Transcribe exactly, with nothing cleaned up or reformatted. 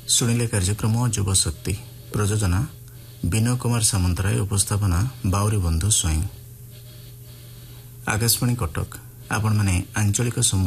शुणिले कार्यक्रम युव शक्ति प्रयोजना विनय कुमार सामंतराय उपस्थापना बाउरी बंधु स्वयं। आकाशवाणी कटक आपण माने आंचलिक